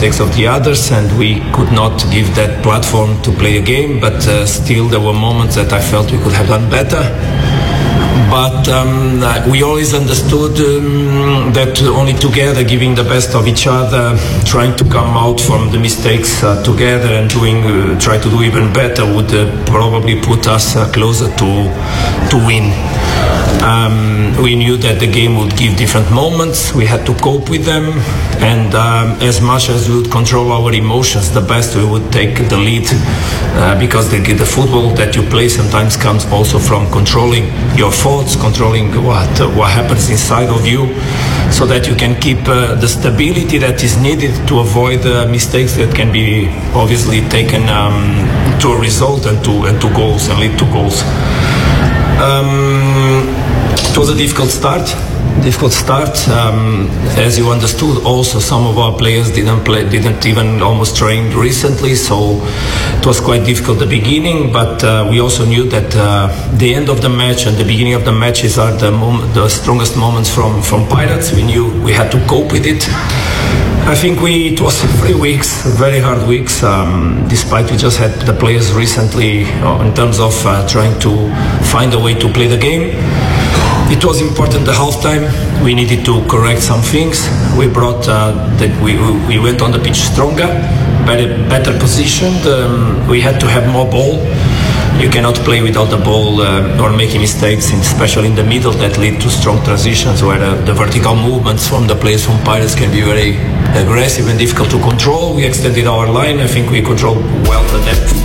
mistakes of the others, and we could not give that platform to play a game, but still there were moments that I felt we could have done better. But we always understood that only together, giving the best of each other, trying to come out from the mistakes together and try to do even better would probably put us closer to win. We knew that the game would give different moments. We had to cope with them, and as much as we would control our emotions, the best we would take the lead, because the football that you play sometimes comes also from controlling your thoughts, controlling what happens inside of you, so that you can keep the stability that is needed to avoid mistakes that can be obviously taken to a result and to goals and lead to goals. It was a difficult start. As you understood, also some of our players didn't even almost train recently, so it was quite difficult at the beginning. But we also knew that the end of the match and the beginning of the matches are the strongest moments from Pirates. We knew we had to cope with it. I think it was 3 weeks, very hard weeks, despite we just had the players recently in terms of trying to find a way to play the game. It was important the halftime. We needed to correct some things. We brought that we went on the pitch stronger, better positioned. We had to have more ball. You cannot play without the ball or making mistakes, especially in the middle, that lead to strong transitions where the vertical movements from the players from Pirates can be very aggressive and difficult to control. We extended our line. I think we controlled well the depth.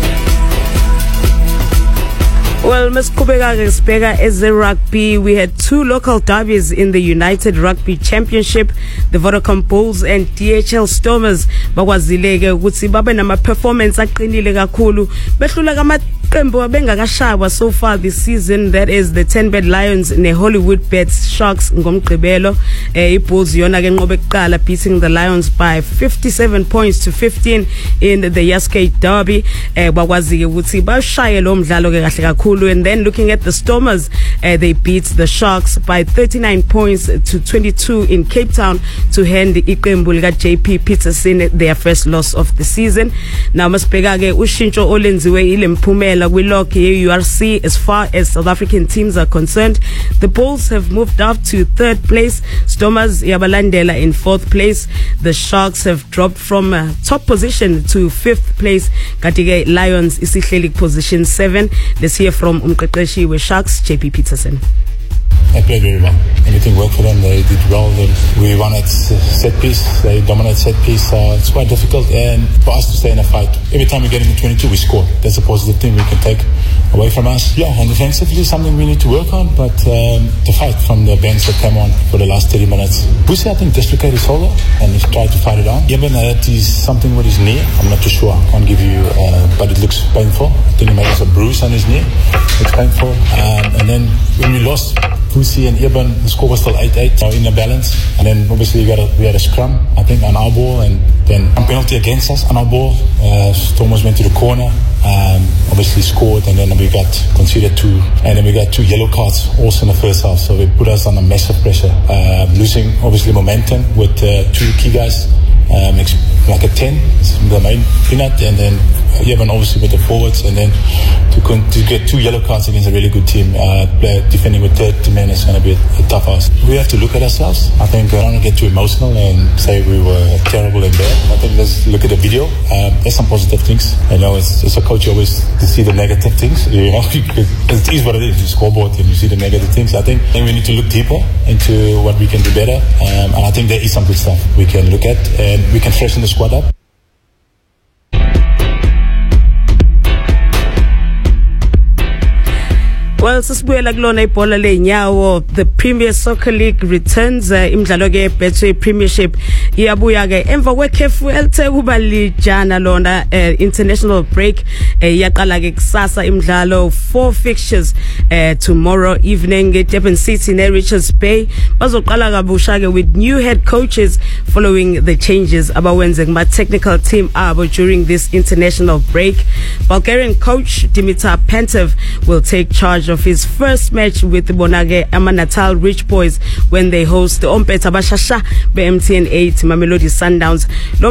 Well, Ms. Kubega as the rugby, we had 2 local derbies in the United Rugby Championship, the Vodacom Bulls and DHL Stormers. Bakwazileke ukuthi babe nama performance aqinile kakhulu. Behlula kamaqembu abengakashaywa so far this season, that is the 10-Bed Lions ne Hollywood Bets Sharks ngomgqibelo. iBulls yona ke nqobe kuqala, beating the Lions by 57 points to 15 in the Yasgate Derby. Bakwazike ukuthi bashaye lo mdlalo ke kahle kakhulu. And then looking at the Stormers, they beat the Sharks by 39 points to 22 in Cape Town to hand iqembu lika JP Peterson their first loss of the season. Now masibheka ke ushintsho olenziwe ile mphumela kwi-log ye-URC as far as South African teams are concerned. The Bulls have moved up to 3rd place. Stormers yabalandela in 4th place. The Sharks have dropped from top position to 5th place. Kanti ke Lions isihleli position 7. Let's hear from umqeqeshi we Sharks, JP Peterson. They played very well. Everything worked for them. They did well. We won at set piece. They dominated set piece. It's quite difficult, and for us to stay in a fight. Every time we get into 22, we score. That's a positive thing we can take away from us. Yeah, and defensively, something we need to work on. But the fight from the bench that came on for the last 30 minutes. Busi, I think, dislocated his shoulder and he tried to fight it on. Eben, that is something with his knee. I'm not too sure. I can't give you, but it looks painful. I think he made us a bruise on his knee. It's painful. And then when we lost Busi and Eben, the score was still 8-8 in the balance. And then obviously we had a scrum, I think, on our ball, and then a penalty against us on our ball. Thomas went to the corner, obviously scored, and then we got conceded 2, and then we got 2 yellow cards also in the first half. So it put us under massive pressure, losing obviously momentum with 2 key guys. Like a 10, the main peanut, and then Eben obviously with the forwards, and then to get 2 yellow cards against a really good team, defending with 30 men is going to be a tough ask. We have to look at ourselves. I think I don't want to get too emotional and say we were terrible and bad. I think let's look at the video. There's some positive things. I know as a coach, you always see the negative things. You know, it is what it is. You scoreboard and you see the negative things. I think we need to look deeper into what we can do better. And I think there is some good stuff we can look at, and we can freshen the squad up. Well, sisibuyela kulona ibhola lenyawo. The Premier Soccer League returns imidlalo ke Betway Premiership iyabuya ke emva kwekhefu elithe kuba lijana lona international break. Iyaqala ke kusasa imidlalo, 4 fixtures tomorrow evening. Durban City ne Richards Bay bazoqala kabusha ke with new head coaches following the changes abawenze kuma technical team abo during this international break. Bulgarian coach Dimitar Pantev will take charge of his first match with the Bonage Amanatal Rich Boys when they host the Ompeta Bashasha BMTN 8 Mamelodi Sundowns.